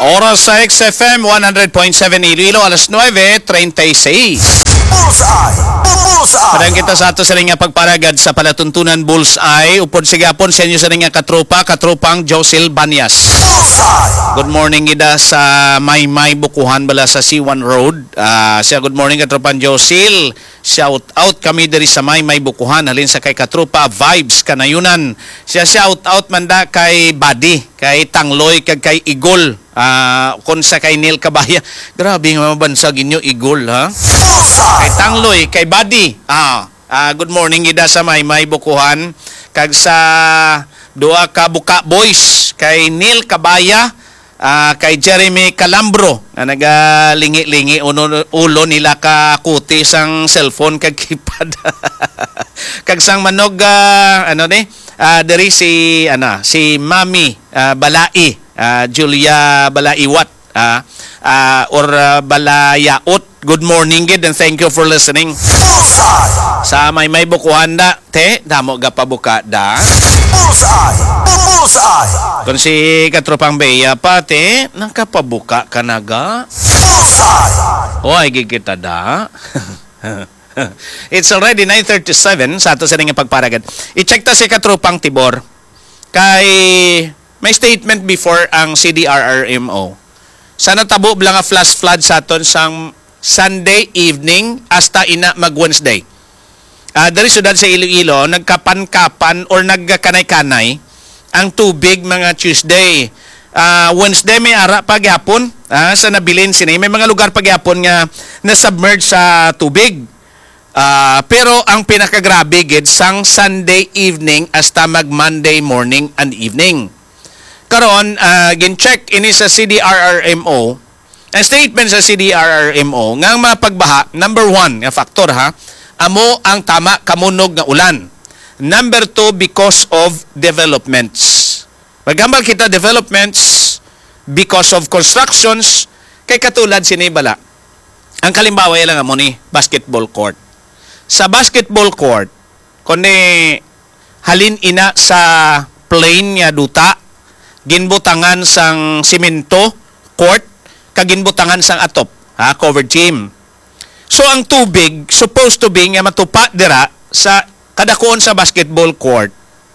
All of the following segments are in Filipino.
Oras sa XFM 100.7 Iloilo, alas 9:36. Padang kita sa ato sa ring pagparagad sa palatuntunan Bullseye. Upod sigapon sa inyo sa ring katropang Josil Banyas. Good morning ida sa Maymay Bukuhan bala sa C1 Road. Siya good morning katropang Josil. Shout out kami diri sa Maymay Bukuhan halin sa kay katropa Vibes Kanayunan. Siya shout out manda kay Buddy, kay Tangloy kag kay Igol. Kung sa kay Neil Cabaya. Grabe nga mabansag inyo Igol ha. Kay Tangloy, kay Buddy. Good morning ida sa Maymay Bukuhan. Kag sa Dua ka Buka Boys, kay Neil Cabaya, kay Jeremy Calambro na nagalingi-lingi ulo nila ka kuti sang cellphone kag keypad. Kag sang manog diri si Mami Balai, Julia Balaiwat or Balayaot. Good morning gid and thank you for listening. Sa Maymay Bukuhan da, te, damo ga pabuka da. Kung si katropang Beya pa, te, nakapabuka ka na ga. Ay gigita da. It's already 9:37 sa ato sa ning pagparagad. I-check ta si katropang Tibor. Kay may statement before ang CDRRMO. Sa natabo blang nga flash flood sa aton sang Sunday evening hasta ina mag-Wednesday. Dari sudad sa Iloilo, nagkapan-kapan or nagkanay-kanay ang tubig mga Tuesday. Wednesday may ara pagyapon sa nabilin sinay. May mga lugar pagyapon nga na-submerge sa tubig. Pero ang pinakagrabe gid sang Sunday evening hasta mag-Monday morning and evening. Karon, gin-check ini sa CDRRMO. Ang statement sa CDRRMO nga mapagbaha, number 1 nga factor ha, amo ang tama kamunog nga ulan. Number 2, because of developments. Magambal kita developments because of constructions kay katulad sinibala. Ang kalimbawa lang amo ni basketball court. Sa basketball court, kundi halin ina sa plain nga duta, ginbutangan sang simento court, kaginbutangan sang atop, covered team. So ang tubig supposed to be nga matupa dira sa kadakuon sa basketball court.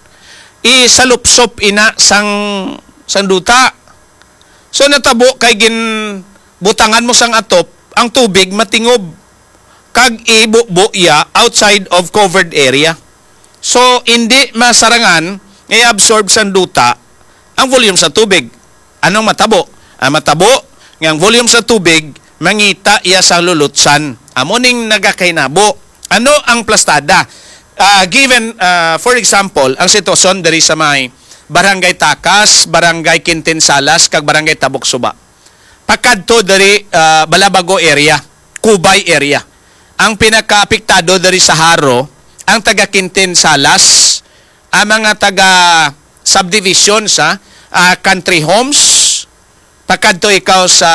Isalupsop ina sang duta. So natabo kay ginbutangan mo sang atop, ang tubig matingob kag ibubuya outside of covered area. So hindi masarangan i-absorb sang duta ang volume sa tubig. Anong matabo? Matabo ng volume sa tubig, mangita iya sa lulutsan. Amoning nagakainabo. Ano ang plastada? Given, for example, ang sitwasyon dari sa may Barangay Takas, Barangay Quintinsalas, kag Barangay Tabok Suba. Pakadto dari Balabago area, Kubay area. Ang pinaka-apektado dari sa Haro, ang taga Quintinsalas, ang mga taga subdivisions, country homes, pakadto ikaw sa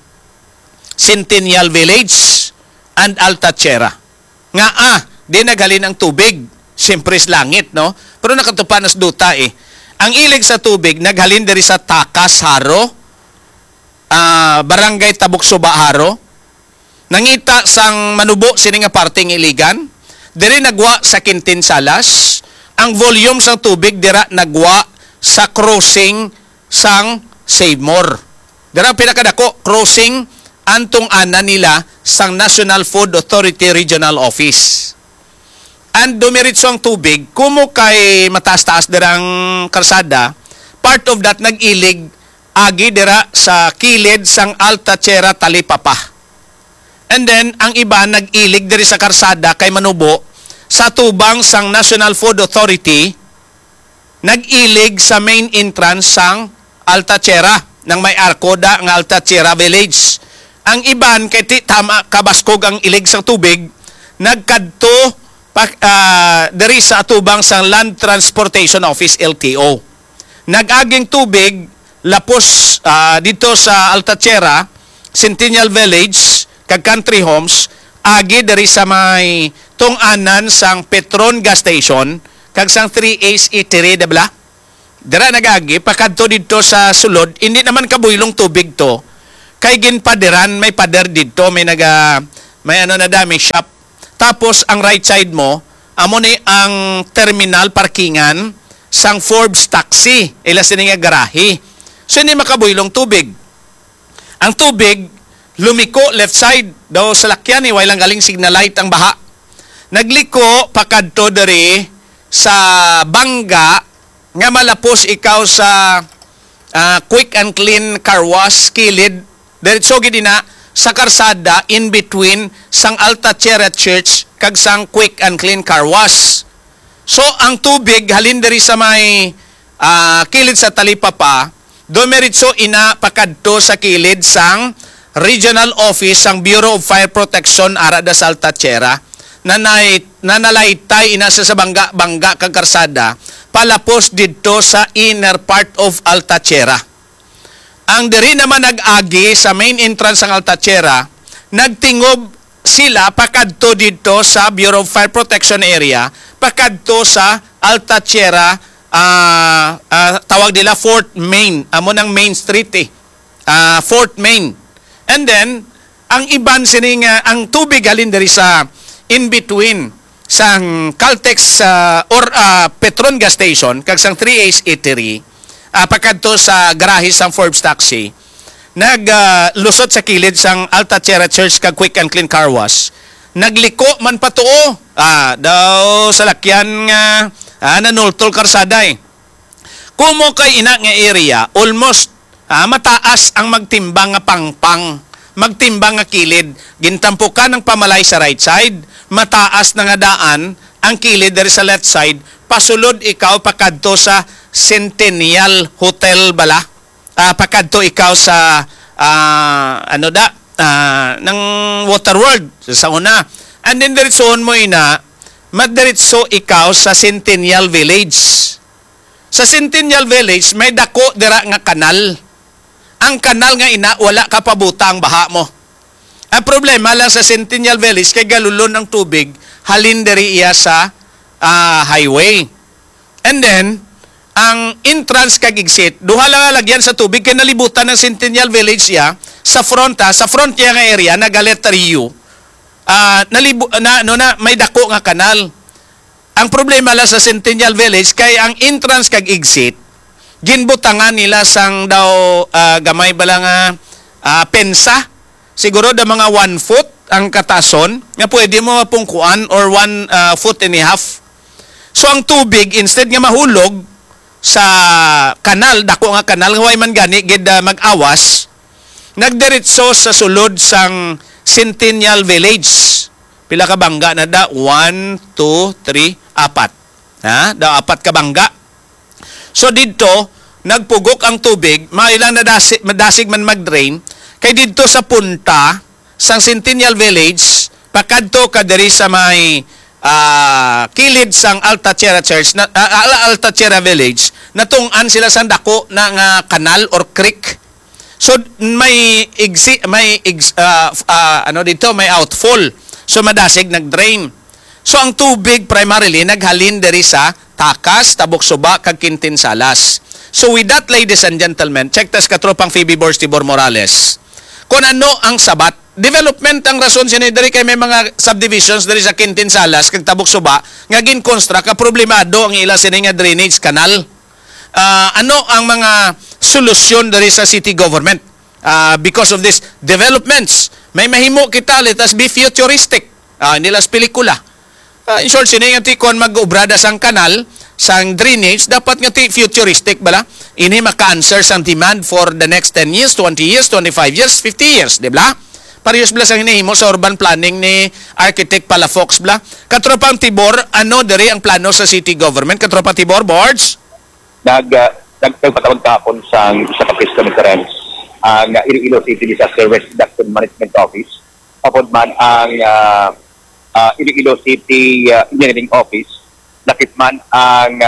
Centennial Village and Altatierra. Nga di naghalin ang tubig. Siyempre sa langit, no? Pero nakatupanas duta eh. Ang ilig sa tubig, naghalin diri sa Takas, Haro, Barangay Tabok Suba, Haro. Nangita sang manubo sini nga parting iligan. Diri nagwa sa Quintinsalas. Ang volume sa tubig dira nagwa sa crossing sang Save More. Dira pinakadako crossing antong ana nila sang National Food Authority Regional Office. And dumiritso ang tubig, kumo kay mataas-taas dirang karsada, part of that nag-ilig agi dira sa kilid sang Altatierra Talipapa. And then ang iba nag-ilig diri sa karsada kay manubo sa tubang sang National Food Authority, nag-ilig sa main entrance sang Altatierra nang may arkoda ng Altatierra Village. Ang iban kay tama kabaskog ang ilig sa tubig, nagkadto diri sa atubang sang Land Transportation Office LTO. Nag-aging tubig lapos dito sa Altatierra, Centennial Village, kag country homes, agi diri sa may tong-anan sang Petron gas station, kag sang 3A's Eatery, debla? dira nagagi pakadto didto sa sulod, hindi naman kabuylong tubig to. Kay ginpaderan, may pader didto, may ano na may shop. Tapos ang right side mo, amo ni ang terminal parkingan sang Forbes taxi, ila sini nga garahe. So hindi makabuylong tubig. Ang tubig lumiko left side daw sa lakyan ni wailang galing signal light ang baha. Nagliko pakadto diri sa bangga nga malapos ikaw sa quick and clean car wash kilid diretso gid na sa karsada in between sang Alta-Tierra Church kag sang quick and clean car wash. So ang tubig halin diri sa may kilid sa talipapa dumiretso ina pakadto sa kilid sang regional office sang Bureau of Fire Protection ara da sa Alta-Tierra na nalaytay ina sa bangga kag karsada palapos didto sa inner part of Alta-Tierra. Ang diri naman nag-agi sa main entrance ng Alta-Tierra, nagtingob sila pakadto didto sa Bureau of Fire Protection area, pakadto sa Alta-Tierra, tawag nila Fort Main, amo ng Main Street Fort Main. And then, ang iban sining ang tubig halin diri sa in between sang Caltex or Petron gas station kag sang 3A's Eatery pakadto sa garahe sang Forbes taxi naglusot sa kilid sang Alta-Tierra Church kag quick and clean car wash nagliko man patuo daw sa lakyan nga nanultol karsada kumo kay ina nga area almost mataas ang magtimbang nga pangpang magtimbang nga kilid gintampukan ng pamalay sa right side mataas na nga daan ang kilid dari sa left side pasulod ikaw pakadto sa Centennial Hotel bala pakadto ikaw sa ng Waterworld sa una and then diretsoon mo ina madiretso ikaw sa Centennial Village sa Centennial Village may dako dira nga kanal ang kanal nga ina wala ka pabuta ang baha mo. Ang problema lang sa Centennial Village kay galulon ang tubig halin diri iya sa highway. And then ang entrance kag exit duha lang lagyan sa tubig kay nalibutan ng Centennial Village ya sa front ya nga area nagaletter U. May dako nga kanal. Ang problema lang sa Centennial Village kay ang entrance kag exit ginbutangan nila sang daw gamay bala nga pensa siguro da mga 1 foot ang katason nga pwede mo mapungkuan or 1 foot and a half. So ang tubig instead nga mahulog sa kanal dako nga kanal huway man gani gid mag-awas nagdiretso sa sulod sang Centennial Village. Pila ka bangga na da 1 2 3 4 da 4 ka bangga. So dito, nagpugok ang tubig, mailang madasig man mag-drain, kay dito sa punta, sa Centennial Village, pakadto ka diri sa may kilid sang Alta-Tierra Church, Alta-Tierra Village, natungan sila sa dako na nga kanal or creek. So may outfall. So madasig nag-drain. So ang tubig primarily naghalin diri sa Takas, Tabok-Suba, kag Quintin-Salas. So with that, ladies and gentlemen, check tas katropang Phoebe Bors Tibor Morales. Kung ano ang sabat, development ang rason sinidiri kay may mga subdivisions diri sa Quintin-Salas kag Tabok-Suba nga ginkonstruct ka problemado ang ila sini nga drainage canal. Ano ang mga solusyon diri sa city government? Because of this developments, may mahimo kita let us be futuristic. Nilas pelikula. In short, sino nga ti kon mag-obrada sang kanal, sang drainage, dapat nga ti futuristic bala. Ini maka-answer sang demand for the next 10 years, 20 years, 25 years, 50 years, di ba? Parehas bala sang hinihimo sa urban planning ni Architect Palafox bala. Katropang Tibor, ano diri ang plano sa city government? Katropang Tibor, boards? Nagpatawag kahapon sa isa ka press conference ang Iloilo City Disaster Risk Reduction Management Office. Kapod man ang Iloilo City Engineering Office, nakit man ang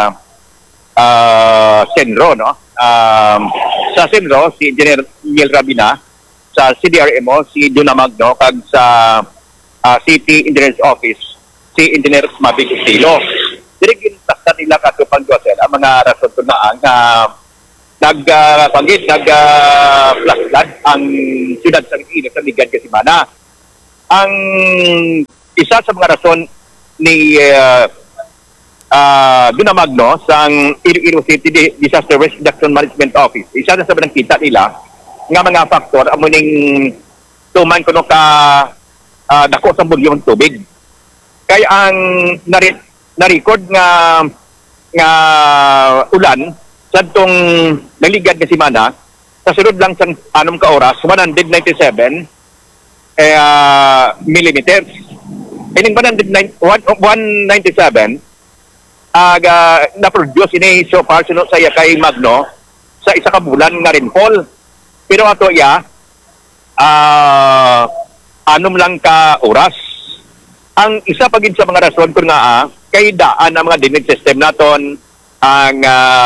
Senro, no? Sa Senro, si Engineer Miguel Rabina, sa CDRMO, si Duna Magno, kag sa City Engineer's Office, si Engineer Mabig Estilo. Dirigin sa nila katupang Josel, ang mga rason ko na ang nag-flashlight ang siyudad sa Iloilo sa Ligan Kasimana. Ang isa sa mga rason ni Duna Magno sa Iloilo City Disaster Risk Reduction Management Office, isa na sa kita nila nga mga faktor amuning tuman kuno ka dako sa bulyong tubig. Kaya ang na-record nga ulan sa itong naligad na simana, sa sunod lang sa 6 ka oras, 197 millimeters. Ining 197 na-produce ini so far sunod sa kay Magno sa isa ka bulan nga rainfall. Pero ato anom lang ka oras. Ang isa pagin sa mga rason kung nga kay daan ang mga drainage system naton ang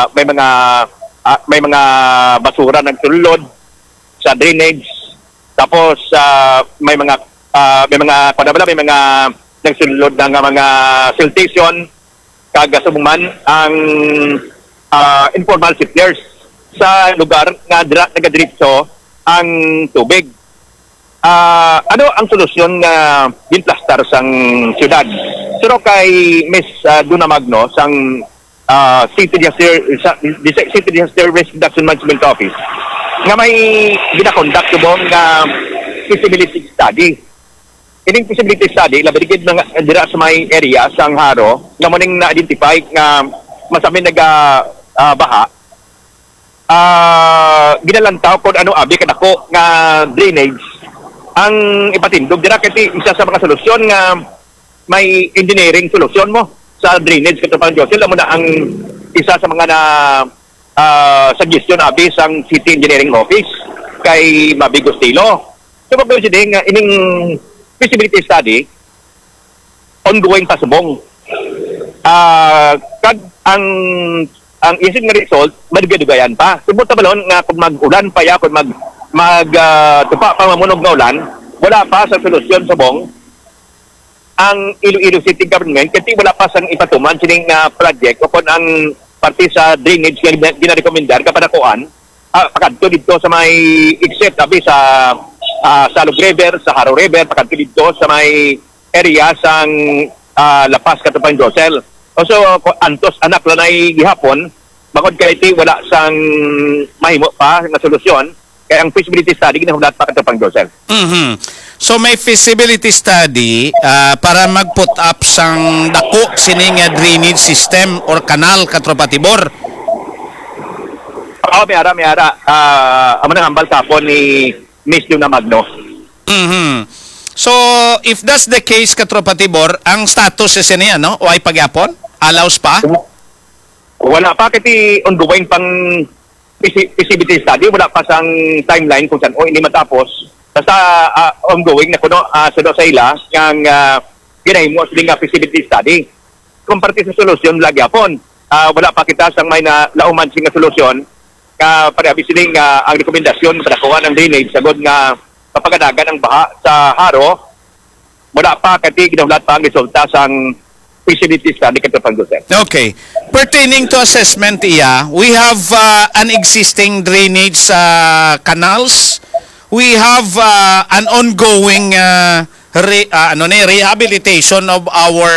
may mga basura nagsulod sa drainage, tapos may mga nagsulod ng mga siltation kagasumuman ang informal settlers sa lugar nga nagadiretso ang tubig. Ano ang solusyon nga ginplastar sang siyudad? Pero kay Miss Duna Magno sang City Disaster Risk Reduction Management Office nga may ginakonduct subong nga feasibility study. Ining feasibility study labigid nga dira sa may area sang Haro nga mo ning na-identify nga masamin baha. Ginalantaw kung ano abi kadako nga drainage ang ipatindog dira kay isa sa mga solusyon nga may engineering solusyon mo sa drainage katupang Josel amo na ang isa sa mga suggestion abi sang City Engineering Office kay Mabi Gustilo. So pagdaw siya nga ining feasibility study ongoing pa subong. Kag ang isip nga result madugay-dugayan pa. Subot ta balon nga kung mag-ulan pa ya kung tupa pa mamunog nga ulan, wala pa sa solusyon subong ang Iloilo City Government kasi wala pa sang ipatuman sining project o kung ang parte sa drainage nga ginarekomendar kapanakuan pakadto dito sa may except abi sa Salog River, sa Haro River, pakadto dito sa may area sang Lapas katupang Josel. So antos anak lanay gihapon bakod kay iti wala sang mahimo pa nga solusyon kaya ang feasibility study ginahulat pa katupang Josel. So may feasibility study para mag-put up sang dako sining drainage system or kanal katropa Tibor. May ara. Amo nang hambal kapon ni Miss Duna Magno. So if that's the case katropa Tibor, ang status is niya no? O ay pagyapon? Allows pa? Wala pa kasi ongoing pang feasibility study, wala pa sang timeline kung saan hindi matapos. Basta ongoing na kuno sudo sa ila yang ginahimo sa feasibility study. Kung parte sa solusyon lagi apon, wala pa kita sang may lauman sing solusyon parehabi siling ang rekomendasyon sa dakuha ng drainage sagod nga kapagadagan ang baha sa Haro. Wala pa kasi ginahulat pa ang resulta sang feasibility study katupang Josel. Okay. Pertaining to assessment we have an existing drainage canals. We have an ongoing rehabilitation of our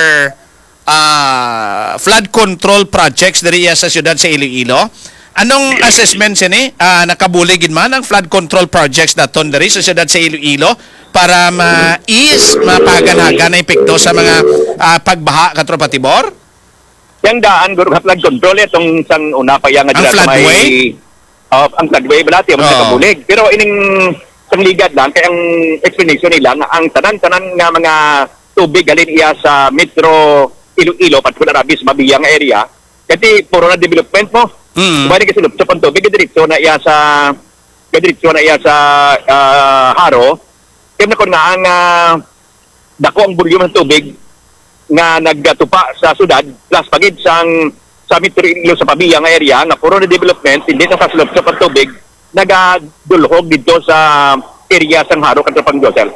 flood control projects diri sa siyudad sa Iloilo. Anong assessment sini? Nakabuligid man ang flood control projects daton diri sa siyudad sa Iloilo para mapaganhagan na epekto sa mga pagbaha katropa Tibor? Yang daan guru flood control itong sang una pa yang ang floodway? Ang floodway balati mo nakabulig. Pero ining ligad lang kay ang explanation nila nga ang tanan-tanan nga mga tubig galin iya sa Metro Iloilo patula rabis mabiyang area kasi puro na development mo. Bali kasi lup sa tubig diretso na iya sa Haro. Kaya kon nga ang dako ang bulyong ng tubig nga nagatupa sa sudad plus pagid sang sa Metro Iloilo sa pabiyang area nga puro na development hindi na sa lup sa tubig nagadulhog dito sa area sang Haro katupang Josel.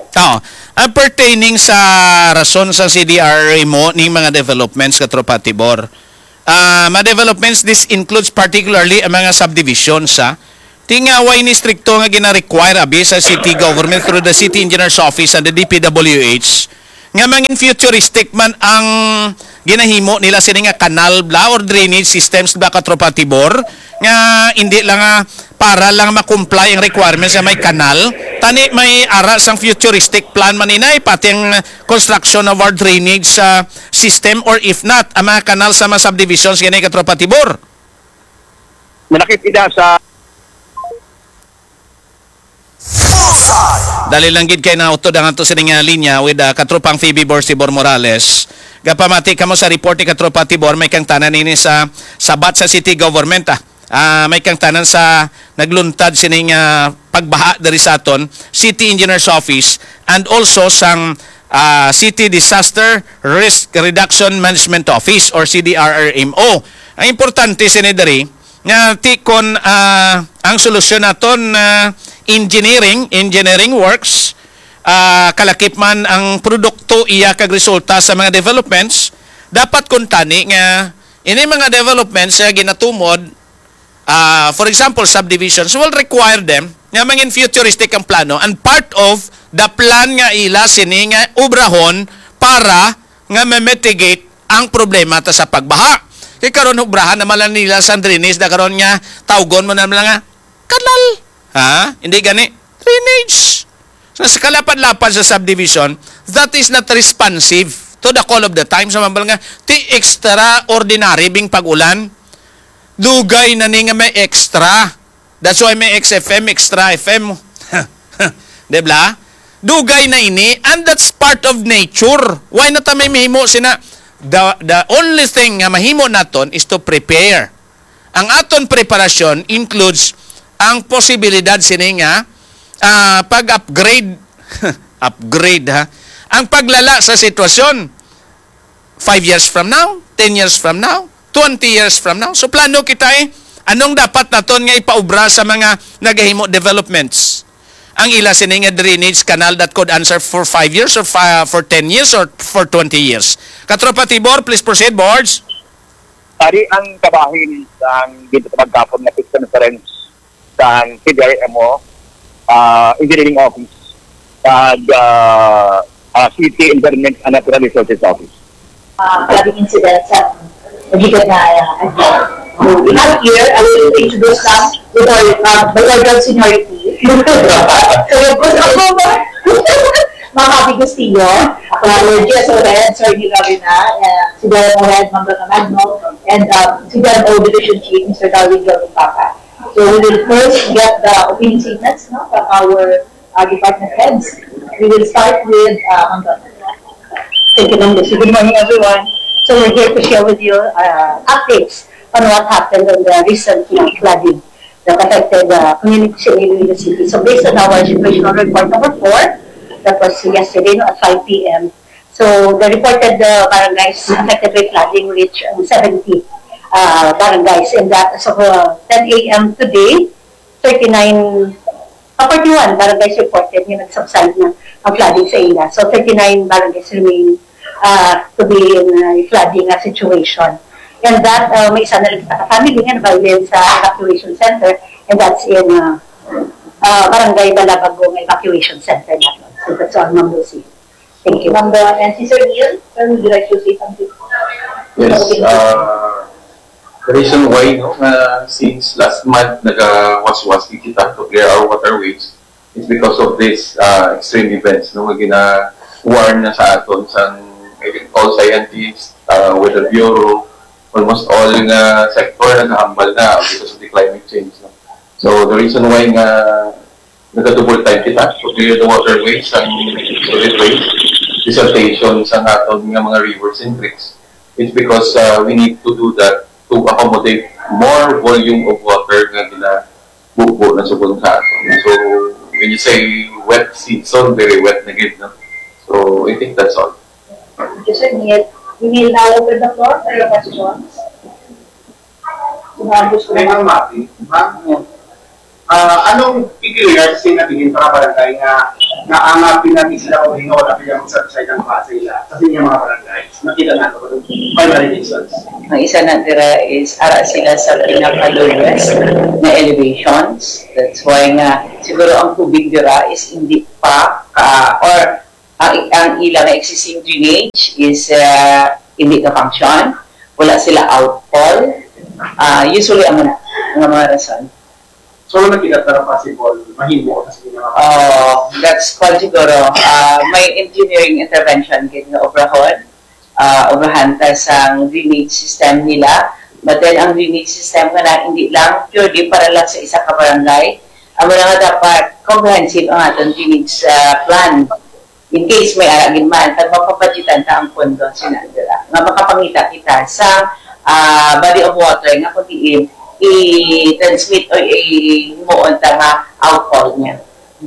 Pertaining sa rason sa CDRA mo ning mga developments katropa Tibor. mga developments, this includes particularly ang mga subdivisions, ha? Tingaway ni stricto nga gina-require abi sa city government through the city engineer's office and the DPWH nga mangin futuristic man ang ginahimo nila sini nga kanal bla or drainage systems ba katropa tibor nga hindi lang nga para lang ma-comply ang requirements sa may kanal tani may ara sang futuristic plan maninay pati ang construction of our drainage system or if not ang mga kanal sa mga subdivisions ganay katropa tibor. Nakikita sa Dali lang gid kay nautod ang ato sining linya with katropang Phoebe Borsibor Morales. Gapamati kamo sa report ni katropa Tibor may kang tanan nini sa sabat sa city government may kang tanan sa nagluntad sining pagbaha diri sa aton city engineer's office and also sang City Disaster Risk Reduction Management Office or CDRRMO. Ang importante sini diri nga tikon ang solusyon naton engineering works kalakip man ang produkto iya kag resulta sa mga developments dapat kuntani nga ini mga developments nga ginatumod for example subdivisions will require them nga mangin futuristic ang plano and part of the plan nga ila sini nga ubrahon para nga ma-mitigate ang problema ta sa pagbaha kay karon ubrahan naman lang nila sa drainage da karon nga tawgon mo naman nga kanal. Hindi gani. Drainage. So, sa kalapad-lapad sa subdivision, that is not responsive to the call of the time. Sa mambal nga, ti extraordinary bing pag-ulan. Dugay na ni nga may extra. That's why may XFM, extra FM. Diba? Dugay na ini, and that's part of nature. Why na may mahimo sina? The only thing nga mahimo naton is to prepare. Ang aton preparasyon includes ang posibilidad sini nga pag-upgrade upgrade ang paglala sa sitwasyon 5 years from now, 10 years from now, 20 years from now. So plano kita anong dapat naton nga ipaubra sa mga nagahimo developments. Ang ila sini nga drainage canal that could answer for 5 years or for 10 years or for 20 years. Katropa Tibor, please proceed, boards. Ari ang kabahin sang dito sa pagkapon na Christian Reference sa CDRMO Engineering Office at City Environment and Natural Resources Office. Maraming incidents sa magigat na we have here, I will introduce them with our by order of seniority. So yung good ako ba? Mga Abigostillo, our GSO Head, Sir Neil Ravina, CDRMO Head, Ma'am Magno, and CDRMO Division Chief, Mr. Darwin Papa. So we will first get the opinion statements from our department heads. We will start with Thank you, Ma'am. Good morning, everyone. So we're here to share with you updates on what happened on the recent flooding that affected the community in the city. So based on our situational report number 4, that was yesterday at 5 p.m. So the reported barangays affected by flooding reached 70. Barangays, and that as of 10 a.m. today, 41 barangays reported yung nag-subside na ang flooding sa ila. So 39 barangays remain to be in a flooding situation. And that may isa na family nga na sa evacuation center, and that's in Barangay Balabagong Evacuation Center. So that's all, Ma'am Lucy. Thank you. Ma'am, and Sir Neil, would you like to say something? Yes, the reason why since last month nag-waswas kita to clear our waterways is because of this extreme events gina-warn na sa aton sa all scientists, weather bureau, almost all sector nag-aambal na because of the climate change. So the reason why nag-double time kita to clear the waterways and solid waste dissertation sa aton mga rivers and creeks, it's because we need to do that to accommodate more volume of water na ginabubo na subong sa atin. So, when you say wet season, very wet na gid, no? So, I think that's all. Thank you, Sir Neil. We will now open the floor for your questions. Ma'am Mati, anong peculiar kasi natingin para barangay nga naangapin natin sila kung hindi wala kaya mag-subside ang basa nila sa inyong mga barangay. Nakita natin ko primary reasons. Ang isa na tira is ara sila sa pinaka-lowest na elevations. That's why nga siguro ang tubig dira is hindi pa or ang ilang existing drainage is hindi ka function. Wala sila outfall. Usually ang mga rason. So, nakita na possible, mahimo kasi That's called siguro may engineering intervention kit nga obrahan ta sa drainage system nila. But then ang drainage system nga hindi lang purely para lang sa isa ka barangay. Ang mga dapat comprehensive ang atong drainage plan. In case may aragin man, pag mapapagitan ta ang pondo sinadala. Nga makapangita kita sa body of water nga kundi i-transmit o i-muon ta nga outfall niya.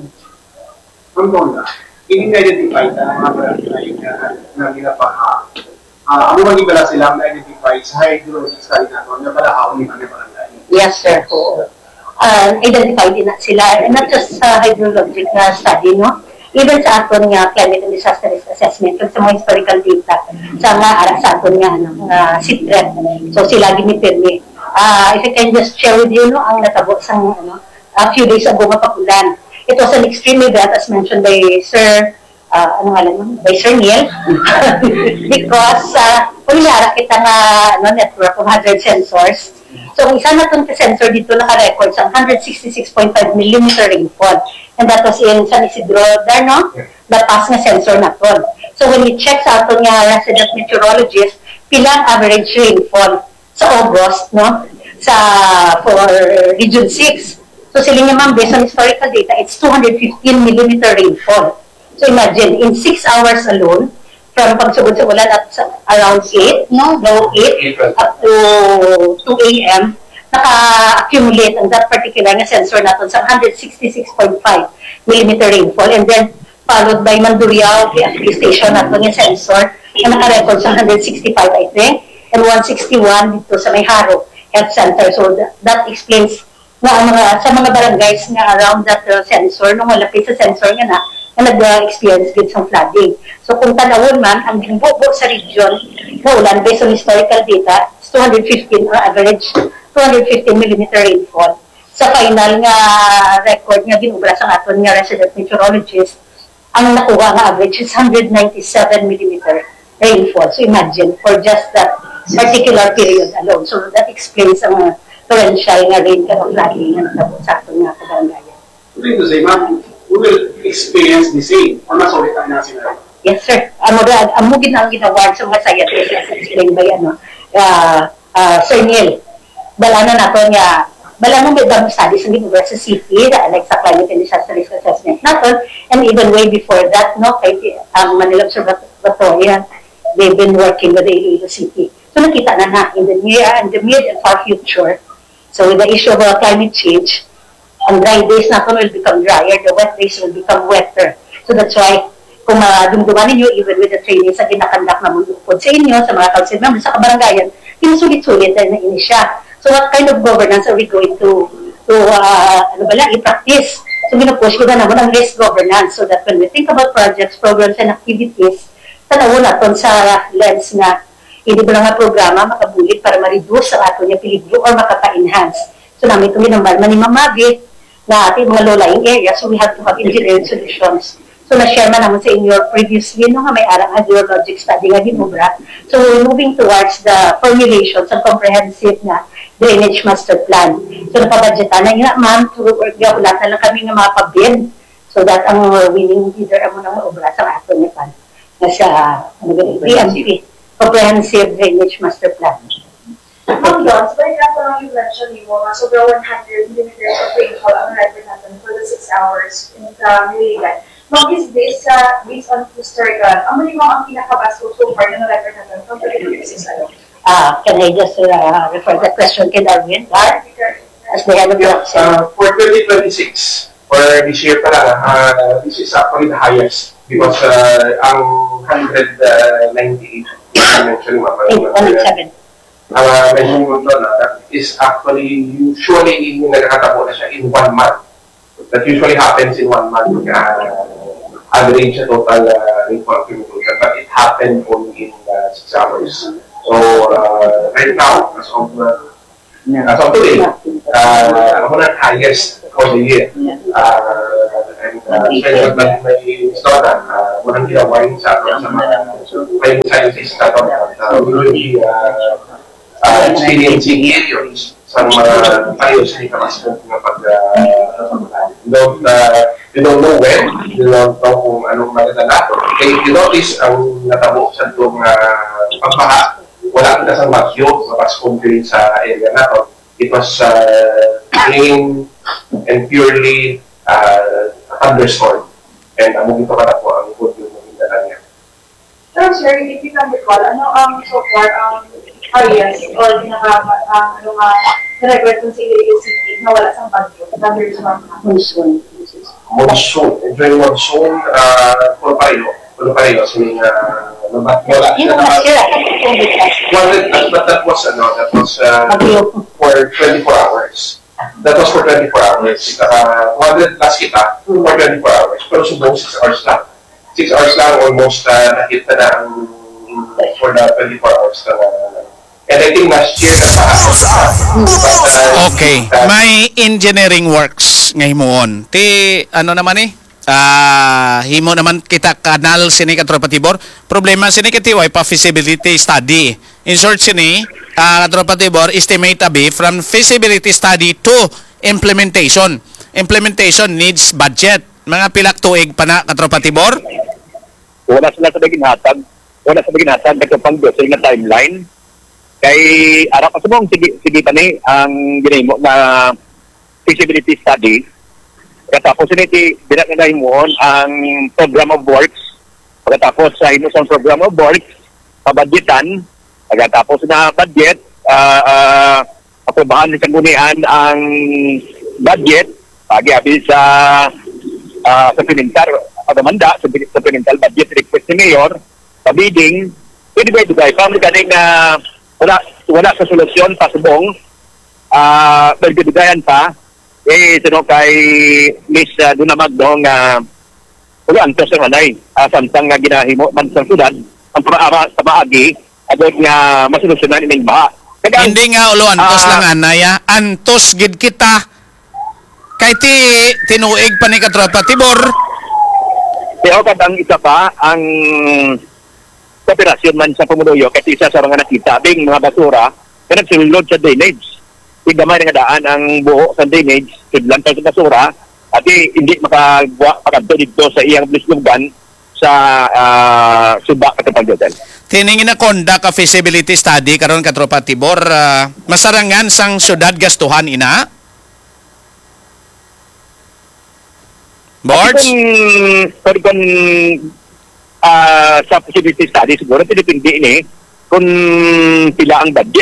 Ang na, in-identify na mga barangay na ginapaha. Ano bang ibala silang na-identify sa hydrologic study natin na balahaw ni mga barangay? Yes, sir. Identified din na sila, not just sa hydrologic na study, no? Even sa aton nga climate and disaster risk assessment, sa mga historical data, sa nga ara sa aton nga secret. So sila ginipirmi. If I can just share with you, no, ang natabo sa a few days ago mapakulan. It was an extreme event as mentioned by Sir by Sir Neil. Because punyara kita nga network of hazard sensors. So isa na itong sensor dito naka-record sa 166.5 mm rainfall. And that was in San Isidro there, no? Lapas nga sensor na to. So when you check sa ato nga resident meteorologist, pilang average rainfall sa August, no? For Region 6. So sila nga ma'am, based on historical data, it's 215 mm rainfall. So imagine, in 6 hours alone, from pagsugod sa ulan at around 8, no? Low 8, up to 2 a.m., naka-accumulate ang that particular na sensor natin sa 166.5 mm rainfall. And then, followed by Mandurriao, PFP station natin yung sensor na naka-record sa 165, I think, and 161 dito sa Mayharo Health Center. So, that explains na sa mga barangays nga around that sensor, nung malapit sa sensor nga na nag-experience din sa flooding. So, kung tanawon man, ang ginbubo sa region na ulan, based on historical data, is 215 or average 215 mm rainfall. Sa final nga record nga ginubra sa aton nga resident meteorologist, ang nakuha nga average is 197 mm rainfall. So imagine, for just that particular period alone. So that explains ang torrential nga rain ka ng flooding nga natabot sa aton nga kabarangayan. Meaning to say, ma'am, we will experience the same or masulitan na sila. Yes, sir. Amo ginang ginaward sa mga scientists as explained by Sir Neil. Bala na nato nga, bala mo may bagong studies ng University City, like sa climate and disaster risk assessment natin, and even way before that, no, kay Manila Observatory, they've been working with the Iloilo City. So nakita na in the near and the mid and far future, so with the issue of climate change, ang dry days natin will become drier, the wet days will become wetter. So that's why, kung dumduman ninyo, even with the training sa ginakandak na mundukod sa inyo, sa mga council members, sa kabarangayan, sinusulit-sulit na ini siya. So what kind of governance are we going to i-practice? So pinupush ko na naman ang risk governance so that when we think about projects, programs, and activities, tanawon natin sa lens na hindi ba nga programa makabulit para ma-reduce ang ato niya peligro or makaka-enhance. So namin itong ginambal manimamagit na ating mga low-lying areas, so we have to have engineering solutions. So na-share man naman sa inyo previously no nga may arang hydrologic study nga ginubra. So we're moving towards the formulations ng comprehensive na drainage master plan. So napabudgetan na yun ma'am, ulat na lang kami ng mga pabid so that ang winning leader mo nang maobra sa ato niya pan na sa PMP, comprehensive drainage master plan. Ma'am Dons, for example, you mentioned sobrang 100 millimeters of rainfall ang record natin for the 6 hours in Miligan. Ma'am, is this based on historical? Ano yung ang pinakabaso so far na record natin from 2006 alone? Can I just refer that question kay Darwin? As the head of the For 2026, for this year pala, this is actually the highest because ang 198 mentioned mention mo doon, that is actually usually nagkakatabo na siya in 1 month. That usually happens in 1 month. average na total rainfall accumulation, but it happened only in 6 hours. So, right now, as of today, ako na highest for the year. And especially may istorya, walang ginawain sa mga scientists na ito. We will be experiencing areas sa mga ayos ni Kamascom na pag you don't know when, you don't know kung anong magdala. Kaya if you notice, ang natabo sa itong pagbaha, wala kita sa bagyo, Kamascom din sa area na ito. It was plain and purely thunderstorm. And ang ito ka po ang good yung magdala niya. Sir, if you can recall, ano ang so far areas or na-record sa illegal city na wala sa bagyo, thunderstorm na? Monsoon. During monsoon, puro pareho, sining wala siya naman. But that was for 24 hours. That was for 24 hours. 100 plus kita for 24 hours. Pero subong 6 hours lang. 6 hours lang almost na-hit na for the 24 hours na. And I think last year Okay. May engineering works nga himuon. Ti ano naman himo naman kita kanal sini ka Tropa Tibor. Problema sini kiti way pa feasibility study. In short sini Tropa Tibor estimate abi from feasibility study to implementation. Implementation needs budget. Mga pilak tuig pa na ka Tropa Tibor. Wala sila sa ginhatag. Wala sa ginhatag nagkapang dosing na timeline. Kay araw pa subong sige pa ni ang ginimo na feasibility study. Pagkatapos niti dinat na himuon ang program of works. Pagkatapos sa inosang program of works, pabudgetan. Pagkatapos na budget, aprobahan ni sanggunian ang budget pag-abi sa supplemental pagmanda sa supplemental budget request ni Mayor, pa-bidding, pwede ba ito guys? Pamili ka rin wala sa solusyon pa subong, berbigayan pa, sino kay Miss Dunamag doong wala antos ang anay, samtang nga ginahimo man sa sudad, ang sa maagi, agad nga masolusyonan ining baha. Hindi nga ulo antos lang anaya, antos gid kita. Kay tinuig pa ni ka Tropa Tibor. Kaya ang isa pa, ang operasyon man sa Pumuloyo, kasi isa sa mga nakita, bing mga basura, na nagsulod sa drainage. Igamay nga daan ang buho sa drainage, sudlan sa basura, at hindi makagwa dito sa iyang blislugan sa Suba Katapang Hotel. Tiningin na konda ka feasibility study karon ka Tropa Tibor, masarangan sang syudad gastuhan ina? Boards? Kung sa feasibility study, siguro pinipindi ini kung pila ang budget.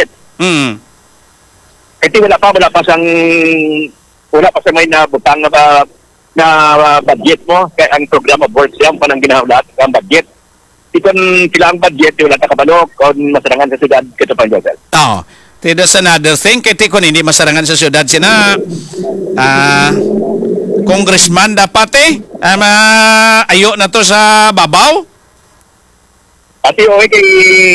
Kasi wala pa sa may nabutang na budget mo, kaya ang program of works yan pa nang ginahawlat ang budget. Kung pila ang budget, wala ta kabalo kung masarangan sa siyudad Katapang Hotel. Oh, that's another thing. Kaya kung hindi masarangan sa siyudad sina congressman dapat ayo na to sa babaw. Ati okay kay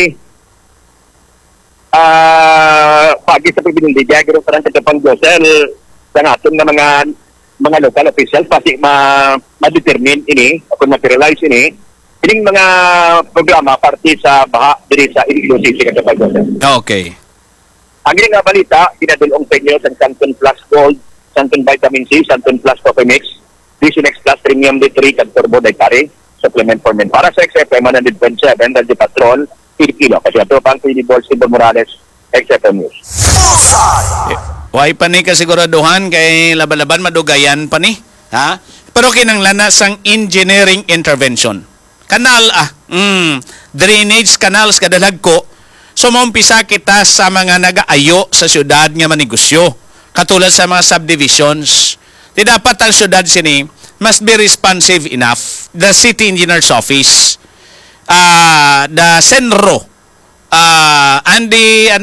pagi sa pagbinindigay pero parang Katapang Hotel sa aton na mga local officials pati ma-determine ini o ma-materialize ini ining mga programa parte sa baha diri sa Iloilo City Katapang Hotel. Okay. Ang nga balita kinadulong sa inyo sa Santon Plus Gold, Santon Vitamin C, Santon Plus Coffee Mix, Visionex Plus Premium D3 kag Turbo Daytare supplement for men para sa XFM 100.7 Radyo Patrol Kilo kasi ato pang Pili Balls Silver Morales XFM News. Why pa ni kasiguraduhan kay laban-laban madugayan pa ni, ha? Pero kinanglanan sang engineering intervention. Kanal drainage canals kadalag ko. So maumpisa kita sa mga nagaayo sa syudad nga manegosyo. Katulad sa mga subdivisions. Di dapat ang syudad sini must be responsive enough. The City Engineer's Office, the Senro, and the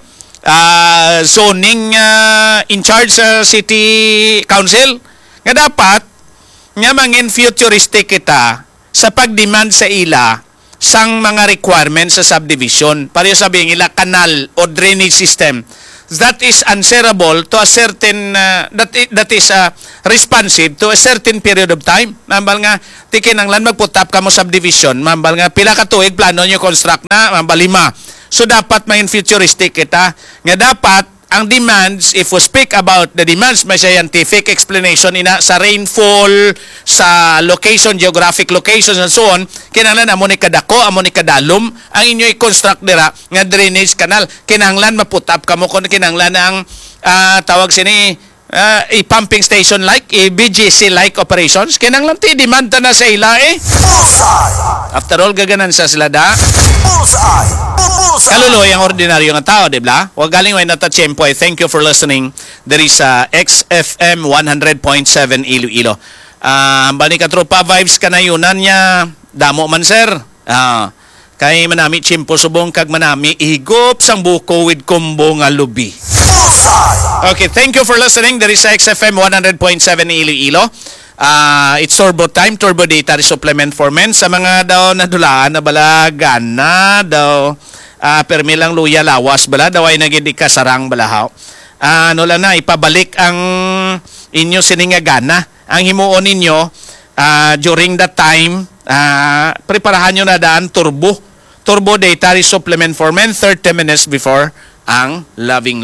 zoning in charge sa City Council, nga dapat nga mangin futuristic kita sa pagdemand sa ila sang mga requirements sa subdivision. Pareho sabihin ila kanal o drainage system that is answerable to a certain that is responsive to a certain period of time. Mambal nga tikinanglan magputap ka mo subdivision, mambal nga pila ka tuig plano nyo construct na, mambal 5. So dapat may futuristic kita nga dapat ang demands, if we speak about the demands, may scientific explanation ina sa rainfall, sa location, geographic locations and so on, kinahanglan amo ni kadako, amo ni kadalom ang inyo i-construct dira nga drainage canal. Kinahanglan maputap kamo kun kinahanglan ang tawag sini i-pumping station like BGC like operations. Kinahanglan ti demand ta na sa ila eh. After all gaganan sa sila da. Kaluloy ang ordinaryo nga tao, di ba? Huwag galing way natatsyempo. Thank you for listening. There is XFM 100.7 Iloilo. Bani ka tropa vibes ka na yunan niya. Damo man, sir. Kay manami tsyempo subong kag manami ihigop sang buko with combo nga lubi. Okay, thank you for listening. There is XFM 100.7 Iloilo. It's turbo time, turbo data supplement for men. Sa mga daw nadulaan na balagan na daw permi lang luya lawas bala daw ay naging kasarang balahaw. Ano lang na ipabalik ang inyo siningagana. Ang himuon ninyo during that time preparahan nyo na daan turbo data supplement for men 30 minutes before ang loving.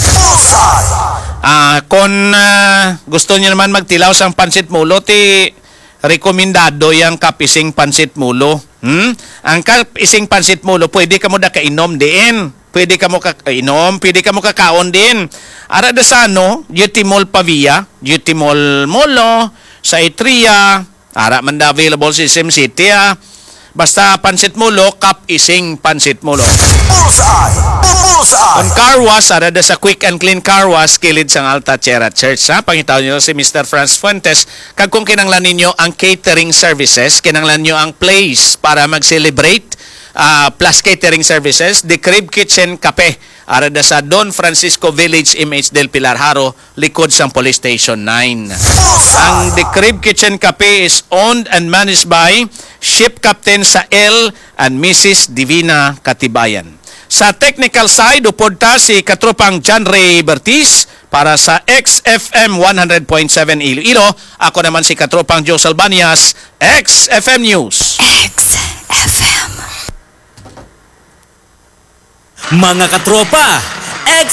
Kung gusto niyo naman magtilaw sang pansit mulo, ti rekomendado yung kapising pansit mulo. Ang kapising pansit mulo, pwede ka mo da kainom din. Pwede ka mo kainom, pwede ka mo kakaon din. Ara da sa Duty Mall Pavia, Duty Mall Molo, sa Etria, ara man da available sa SM City Basta pansit mulo, kap ising pansit mulo. On car wash, arada sa Quick and Clean Car Wash, kilid sang Alta Chera Church. Pangitaw nyo si Mr. Franz Fuentes. Kag kung kinanglan ninyo ang catering services, kinanglan nyo ang place para mag-celebrate, plus catering services, The Crib Kitchen Cafe. Arada sa Don Francisco Village, MH del Pilar Haro, likod sang Police Station 9. Ang The Crib Kitchen Cafe is owned and managed by Ship Captain sa L and Mrs. Divina Katibayan. Sa technical side, uporta si katropang John Ray Bertis para sa XFM 100.7 Iloilo. Ako naman si katropang Joe Salbanias, XFM News. XFM. Mga katropa,